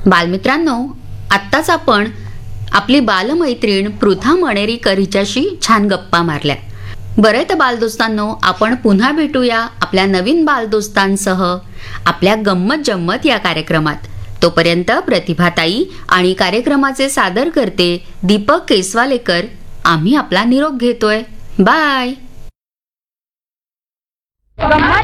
बालमित्रांनो, आत्ताच आपण आपली बालमैत्रीण पृथा मणेरीकर हिच्याशी छान गप्पा मारल्या. बरं तर बालदोस्तांनो, आपण पुन्हा भेटूया आपल्या नवीन बालदोस्तांसह आपल्या गंमत जम्मत या कार्यक्रमात. तोपर्यंत प्रतिभाताई आणि कार्यक्रमाचे सादर करते दीपक केसवालेकर आम्ही आपला निरोप घेतोय. बाय.